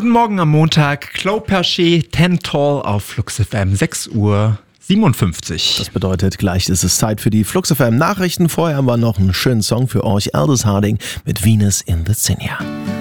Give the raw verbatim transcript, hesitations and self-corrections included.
Guten Morgen am Montag, Claude Perchet, Ten Tall auf Flux F M, sechs Uhr siebenundfünfzig. Das bedeutet, gleich ist es Zeit für die Flux F M Nachrichten. Vorher haben wir noch einen schönen Song für euch, Aldous Harding mit Venus in the Zinnia.